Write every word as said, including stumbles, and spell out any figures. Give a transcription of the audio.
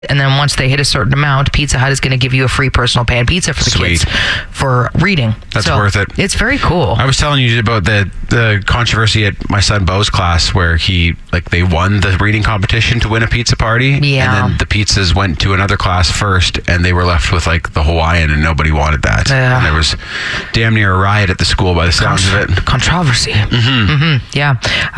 And then once they hit a certain amount, Pizza Hut is going to give you a free personal pan pizza for the Sweet. kids for reading. That's So worth it. It's very cool. I was telling you about the the controversy at my son Bo's class where he like they won the reading competition to win a pizza party. Yeah. And then the pizzas went to another class first, and they were left with like the Hawaiian, and nobody wanted that. Yeah. And there was damn near a riot at the school by the sounds of it. Controversy. Mm-hmm. Mm-hmm. Yeah.